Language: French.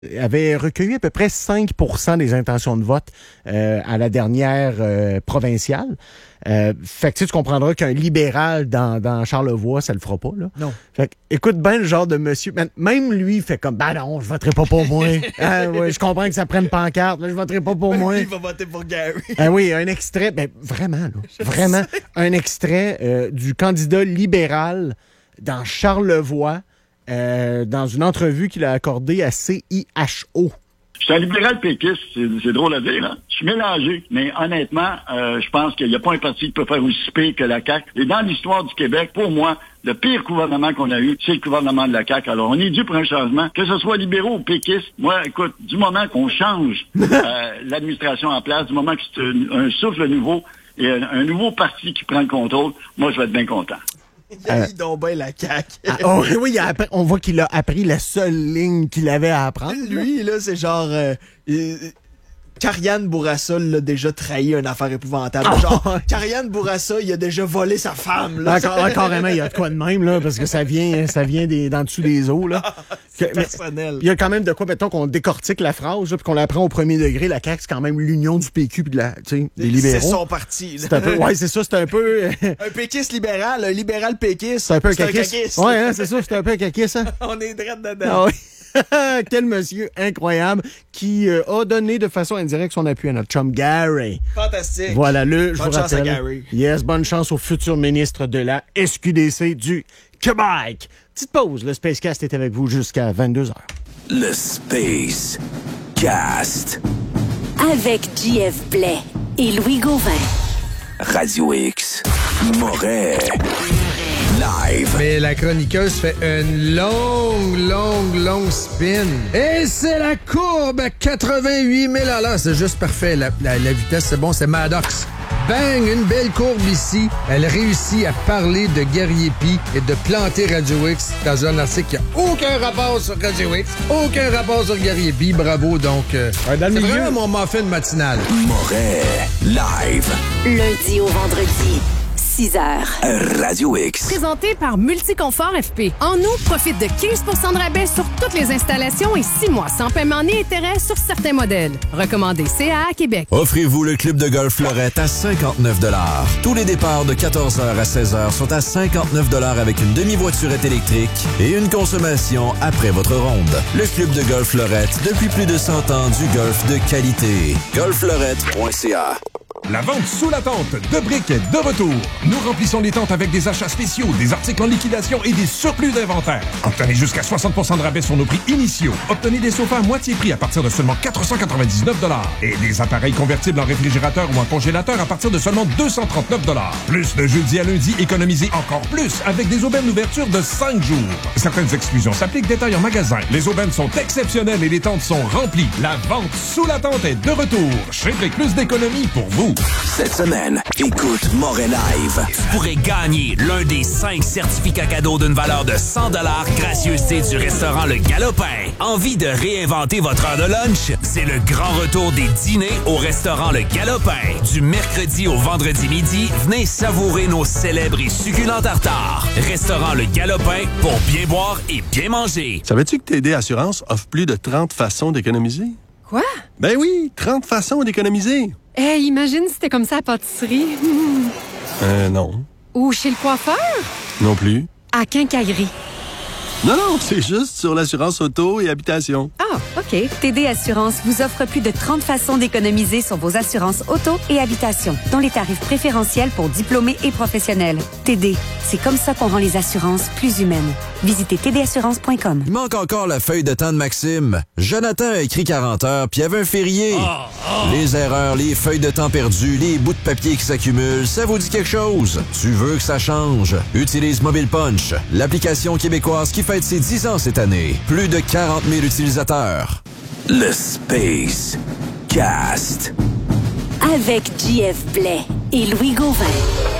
avait recueilli à peu près 5% des intentions de vote à la dernière provinciale. Fait que tu comprendras qu'un libéral dans Charlevoix, ça le fera pas, là. Non. Fait que, écoute bien le genre de monsieur. Même lui, il fait comme, ben non, je voterai pas pour moi. Ouais, je comprends que ça prenne pancarte, là, je voterai pas pour moi. Il va voter pour Gary. Oui, un extrait, vraiment, là. Vraiment, un extrait du candidat libéral dans Charlevoix, dans une entrevue qu'il a accordée à CIHO. Je suis un libéral péquiste, c'est drôle à dire, hein? Je suis mélangé, mais honnêtement, je pense qu'il n'y a pas un parti qui peut faire aussi pire que la CAQ. Et dans l'histoire du Québec, pour moi, le pire gouvernement qu'on a eu, c'est le gouvernement de la CAQ. Alors, on est dû pour un changement, que ce soit libéraux ou péquistes. Moi, écoute, du moment qu'on change l'administration en place, du moment que c'est un souffle nouveau et un nouveau parti qui prend le contrôle, moi, je vais être bien content. Il donc bien la CAQ. Oui, on voit qu'il a appris la seule ligne qu'il avait à apprendre. Lui, là, c'est genre... Karianne Bourassa l'a déjà trahi une affaire épouvantable. Genre, Karianne Bourassa, il a déjà volé sa femme. Là. Carrément, il y a de quoi de même, là, parce que ça vient d'en dessous des eaux. Là. C'est personnel. Il y a quand même de quoi, mettons, qu'on décortique la phrase, puis qu'on la prend au premier degré. La CAQ, c'est quand même l'union du PQ puis des libéraux. C'est son parti. C'est un peu, c'est ça, c'est un peu... un péquiste libéral, un libéral péquiste. C'est un peu un caquiste. Oui, hein, c'est ça, c'est un peu un caquiste. Hein? On est direct dedans. Ah oui. Quel monsieur incroyable qui a donné de façon indirecte son appui à notre chum Gary. Fantastique. Voilà, je bonne vous chance rappelle. à Gary. Yes, bonne chance au futur ministre de la SQDC du Québec. Petite pause, le Spacecast est avec vous jusqu'à 22h. Le Space Cast. Avec JF Blais et Louis Gauvin. Radio X. Moret. Live. Mais la chroniqueuse fait une longue spin. Et c'est la courbe à 88 000 $. C'est juste parfait. La vitesse, c'est bon, c'est Maddox. Bang! Une belle courbe ici. Elle réussit à parler de Gary P et de planter Radio X dans un article qui n'a aucun rapport sur Radio X, aucun rapport sur Gary P. Bravo, donc. C'est vraiment mon muffin matinal. Moret. Live. Lundi au vendredi. 6h. Radio X. Présenté par Multiconfort FP. En août, profite de 15 % de rabais sur toutes les installations et 6 mois sans paiement ni intérêt sur certains modèles. Recommandé CAA Québec. Offrez-vous le club de golf Fleurette à 59 $. Tous les départs de 14h à 16h sont à 59 $ avec une demi-voiturette électrique et une consommation après votre ronde. Le club de golf Fleurette, depuis plus de 100 ans, du golf de qualité. golffleurette.ca. La vente sous la tente de briques est de retour. Nous remplissons les tentes avec des achats spéciaux, des articles en liquidation et des surplus d'inventaire. Obtenez jusqu'à 60 % de rabais sur nos prix initiaux. Obtenez des sofas à moitié prix à partir de seulement 499 $ et des appareils convertibles en réfrigérateur ou en congélateur à partir de seulement 239 $. Plus de jeudi à lundi, économisez encore plus avec des aubaines d'ouverture de 5 jours. Certaines exclusions s'appliquent, détails en magasin. Les aubaines sont exceptionnelles et les tentes sont remplies. La vente sous la tente est de retour. Chez Brick, plus d'économies pour vous. Cette semaine, écoute Moret Live. Tu pourrais gagner l'un des 5 certificats cadeaux d'une valeur de 100 $, gracieuseté du restaurant Le Galopin. Envie de réinventer votre heure de lunch? C'est le grand retour des dîners au restaurant Le Galopin. Du mercredi au vendredi midi, venez savourer nos célèbres et succulents tartares. Restaurant Le Galopin pour bien boire et bien manger. Savais-tu que TD Assurance offre plus de 30 façons d'économiser? Quoi? Ben oui, 30 façons d'économiser. Imagine si c'était comme ça à la pâtisserie. Non. Ou chez le coiffeur? Non plus. À Quincaillerie. Non, c'est juste sur l'assurance auto et habitation. Ah, OK. TD Assurance vous offre plus de 30 façons d'économiser sur vos assurances auto et habitation, dont les tarifs préférentiels pour diplômés et professionnels. TD, c'est comme ça qu'on rend les assurances plus humaines. Visitez tdassurance.com. Il manque encore la feuille de temps de Maxime. Jonathan a écrit 40 heures, puis il y avait un férié. Les erreurs, les feuilles de temps perdues, les bouts de papier qui s'accumulent, ça vous dit quelque chose? Tu veux que ça change? Utilise Mobile Punch, l'application québécoise qui fête ses 10 ans cette année. Plus de 40 000 utilisateurs. Le Space Cast. Avec JF Blais et Louis Gauvin.